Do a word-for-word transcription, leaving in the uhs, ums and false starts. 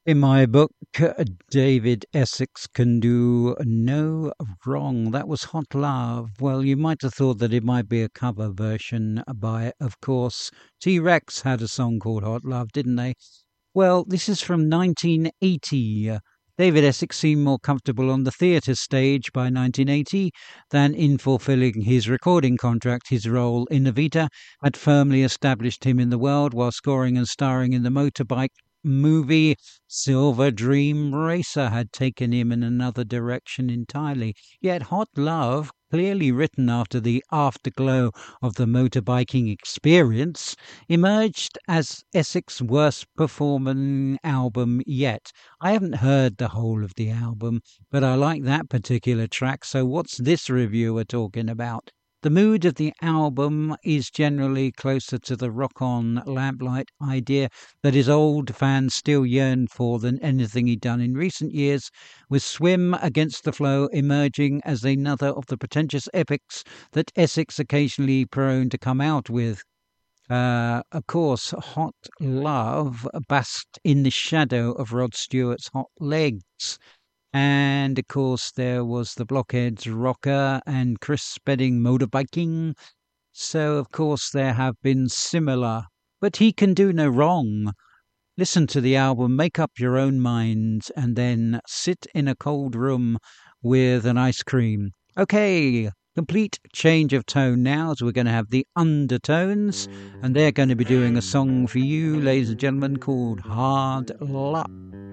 In my book, David Essex can do no wrong. That was Hot Love. Well, you might have thought that it might be a cover version by, of course, T-Rex had a song called Hot Love, didn't they? Well, this is from nineteen eighty. Uh, David Essex seemed more comfortable on the theatre stage by nineteen eighty than in fulfilling his recording contract. His role in Evita had firmly established him in the world while scoring and starring in the motorbike movie Silver Dream Racer had taken him in another direction entirely. Yet Hot Love, clearly written after the afterglow of the motorbiking experience, emerged as Essex's worst performing album yet. I haven't heard the whole of the album, but I like that particular track, so what's this reviewer talking about? The mood of the album is generally closer to the rock-on lamplight idea that his old fans still yearn for than anything he'd done in recent years, with Swim Against the Flow emerging as another of the pretentious epics that Essex occasionally prone to come out with. Uh, of course, Hot Love basked in the shadow of Rod Stewart's Hot Legs. And of course, there was the Blockheads Rocker and Chris Spedding Motorbiking. So, of course, there have been similar. But he can do no wrong. Listen to the album, make up your own mind, and then sit in a cold room with an ice cream. Okay, complete change of tone now, as we're going to have the Undertones, and they're going to be doing a song for you, ladies and gentlemen, called Hard Luck.